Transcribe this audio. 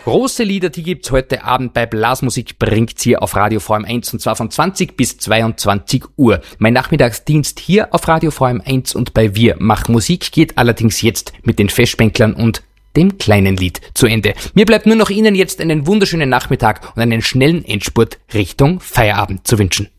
Große Lieder, die gibt's heute Abend bei Blasmusik, bringt's hier auf Radio VM1 und zwar von 20 bis 22 Uhr. Mein Nachmittagsdienst hier auf Radio VM1 und bei Wir machen Musik geht allerdings jetzt mit den Festbänklern und dem kleinen Lied zu Ende. Mir bleibt nur noch Ihnen jetzt einen wunderschönen Nachmittag und einen schnellen Endspurt Richtung Feierabend zu wünschen.